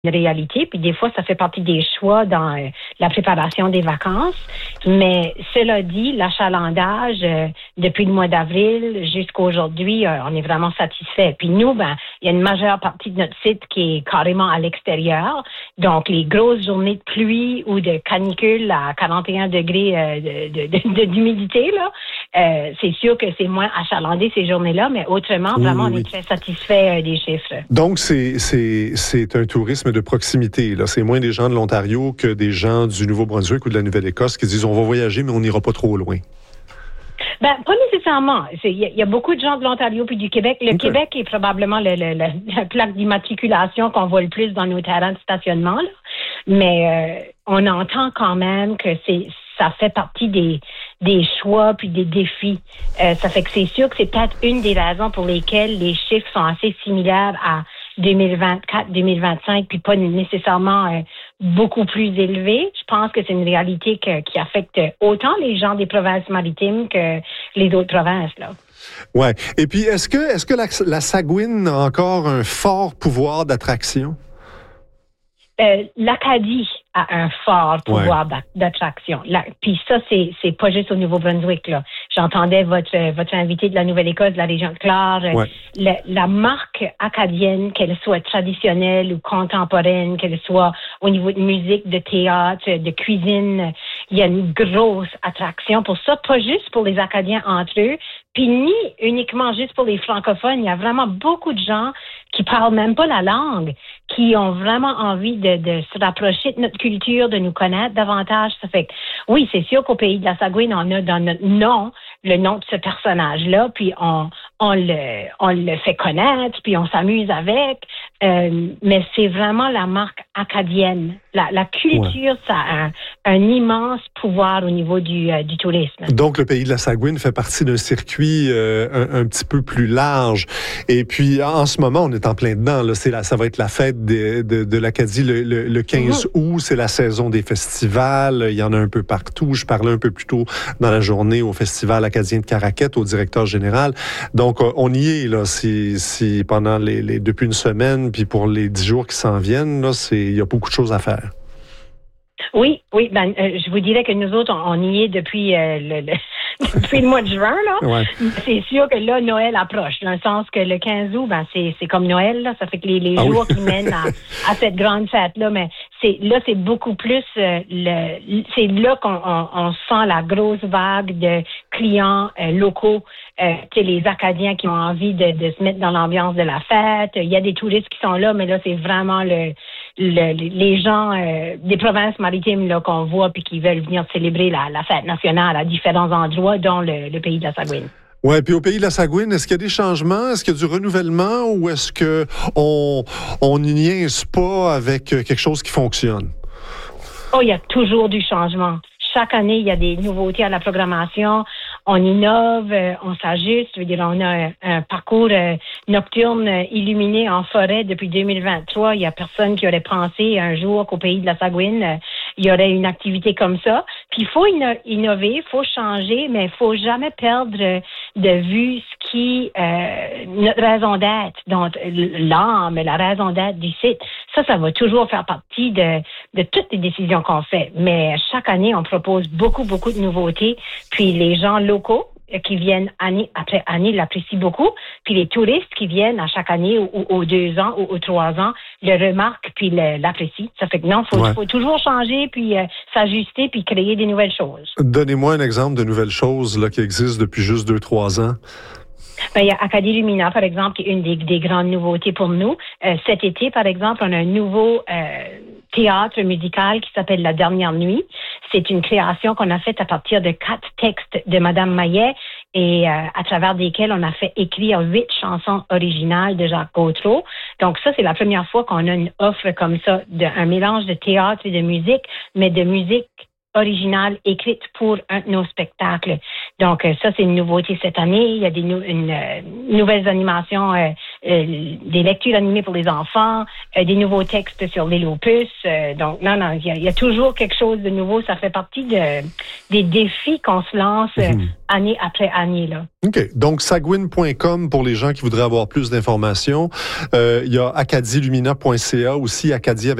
une réalité, puis des fois, ça fait partie des choix dans la préparation des vacances. Mais cela dit, l'achalandage, depuis le mois d'avril jusqu'à aujourd'hui, on est vraiment satisfait. Puis nous, il y a une majeure partie de notre site qui est carrément à l'extérieur. Donc, les grosses journées de pluie ou de canicule à 41 degrés d'humidité, là, c'est sûr que c'est moins achalandé ces journées-là, mais autrement, vraiment, on est très satisfait des chiffres. Donc, c'est un tourisme de proximité, là. C'est moins des gens de l'Ontario que des gens du Nouveau-Brunswick ou de la Nouvelle-Écosse qui disent on va voyager, mais on n'ira pas trop loin. Pas nécessairement. Il y a beaucoup de gens de l'Ontario puis du Québec. Le Québec est probablement la plaque d'immatriculation qu'on voit le plus dans nos terrains de stationnement, là. Mais on entend quand même que ça fait partie des choix puis des défis. Ça fait que c'est sûr que c'est peut-être une des raisons pour lesquelles les chiffres sont assez similaires à 2024, 2025, puis pas nécessairement beaucoup plus élevés. Je pense que c'est une réalité qui affecte autant les gens des provinces maritimes que les autres provinces, là. Ouais. Et puis, est-ce que la Saguine a encore un fort pouvoir d'attraction? L'Acadie a un fort pouvoir d'attraction. Puis ça, c'est pas juste au Nouveau-Brunswick, là. J'entendais votre invité de la Nouvelle-Écosse, de la région de Clare. La marque acadienne, qu'elle soit traditionnelle ou contemporaine, qu'elle soit au niveau de musique, de théâtre, de cuisine, il y a une grosse attraction pour ça, pas juste pour les Acadiens entre eux, puis ni uniquement juste pour les francophones. Il y a vraiment beaucoup de gens qui parlent même pas la langue, qui ont vraiment envie de se rapprocher de notre culture, de nous connaître davantage. Ça fait que, oui, c'est sûr qu'au pays de la Saguine, on a dans notre nom le nom de ce personnage-là, puis on le fait connaître, puis on s'amuse avec. Mais c'est vraiment la marque acadienne. La culture, ça a un immense pouvoir au niveau du tourisme. Donc, le pays de la Saguine fait partie d'un circuit un petit peu plus large. Et puis, en ce moment, on est en plein dedans. Là. Ça va être la fête de l'Acadie le 15 août. C'est la saison des festivals. Il y en a un peu partout. Je parlais un peu plus tôt dans la journée au Festival acadien de Caraquette, au directeur général. Donc, on y est, là. Si pendant depuis une semaine, puis pour les 10 jours qui s'en viennent, là, il y a beaucoup de choses à faire. Oui. Je vous dirais que nous autres, on y est depuis depuis le mois de juin, là. Ouais. C'est sûr que là, Noël approche, dans le sens que le 15 août, c'est comme Noël, là. Ça fait que les jours qui mènent à cette grande fête-là, mais c'est beaucoup plus c'est là qu'on sent la grosse vague de clients locaux, les Acadiens qui ont envie de se mettre dans l'ambiance de la fête. Il y a des touristes qui sont là, mais là, c'est vraiment les gens des provinces maritimes là qu'on voit puis qui veulent venir célébrer la fête nationale à différents endroits, dont le pays de la Saguine. Ouais, puis au pays de la Saguine, est-ce qu'il y a des changements, est-ce qu'il y a du renouvellement ou est-ce que on n'y niaise pas avec quelque chose qui fonctionne? Oh, il y a toujours du changement. Chaque année, il y a des nouveautés à la programmation. On innove, on s'ajuste. Je veux dire, on a un parcours nocturne illuminé en forêt depuis 2023. Il n'y a personne qui aurait pensé un jour qu'au pays de la Saguine, il y aurait une activité comme ça. Puis il faut innover, il faut changer, mais il faut jamais perdre de vue ce qui notre raison d'être, donc l'âme, la raison d'être du site. Ça va toujours faire partie de toutes les décisions qu'on fait. Mais chaque année, on propose beaucoup de nouveautés. Puis les gens locaux qui viennent année après année l'apprécient beaucoup. Puis les touristes qui viennent à chaque année ou aux 2 ans ou aux 3 ans le remarquent puis l'apprécient. Ça fait que non, faut toujours changer puis s'ajuster puis créer des nouvelles choses. Donnez-moi un exemple de nouvelles choses là, qui existent depuis juste 2-3 ans. Il y a Acadie Lumina, par exemple, qui est une des grandes nouveautés pour nous. Cet été, par exemple, on a un nouveau théâtre musical qui s'appelle La Dernière Nuit. C'est une création qu'on a faite à partir de 4 textes de Madame Maillet et à travers desquels on a fait écrire 8 chansons originales de Jacques Gautreau. Donc ça, c'est la première fois qu'on a une offre comme ça, un mélange de théâtre et de musique, mais de musique originale écrite pour un de nos spectacles. Donc, ça, c'est une nouveauté cette année. Il y a des nouvelles animations, des lectures animées pour les enfants, des nouveaux textes sur les lupus. Donc, non, il y a toujours quelque chose de nouveau. Ça fait partie des défis qu'on se lance année après année, là. OK. Donc, sagouine.com pour les gens qui voudraient avoir plus d'informations. Il y a acadielumina.ca aussi, Acadie avec